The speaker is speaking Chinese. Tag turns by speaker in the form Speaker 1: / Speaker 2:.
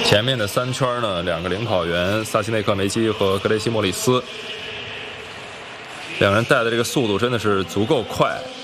Speaker 1: 前面的3圈呢，两个领跑员萨奇内克梅基和格雷西莫里斯，两人带的这个速度真的是足够快。